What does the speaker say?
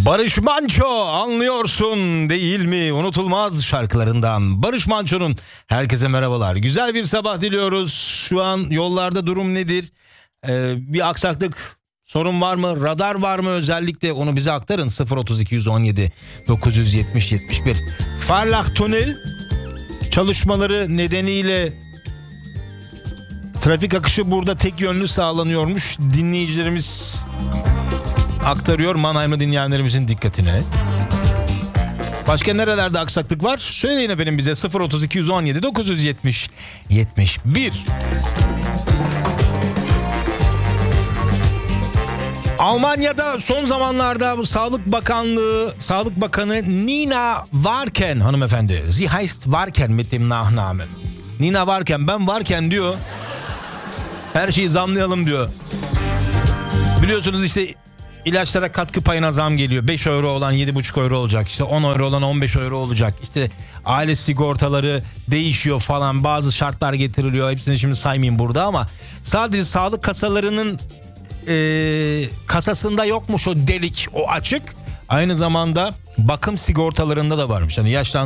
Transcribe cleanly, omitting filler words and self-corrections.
Barış Manço, anlıyorsun değil mi? Unutulmaz şarkılarından Barış Manço'nun herkese merhabalar. Güzel bir sabah diliyoruz. Şu an yollarda durum nedir? Bir aksaklık, sorun var mı? Radar var mı özellikle? Onu bize aktarın. 03217 970 71. Farlak Tünel çalışmaları nedeniyle trafik akışı burada tek yönlü sağlanıyormuş. Dinleyicilerimiz aktarıyor Mannheim'ı dinleyenlerimizin dikkatine. Başka nerelerde aksaklık var? Söyleyin efendim bize. 03217 970 71. Almanya'da son zamanlarda bu Sağlık Bakanı Nina Warken hanımefendi. Sie heißt Warken mit dem Nachnamen. Nina Warken, ben varken diyor, her şeyi zamlayalım diyor. Biliyorsunuz işte ilaçlara katkı payına zam geliyor. 5 euro olan 7,5 euro olacak. İşte 10 euro olan 15 euro olacak. İşte aile sigortaları değişiyor falan. Bazı şartlar getiriliyor. Hepsini şimdi saymayayım burada ama sadece sağlık kasalarının kasasında yokmuş o delik, o açık. Aynı zamanda bakım sigortalarında da varmış. Yani yaşlandı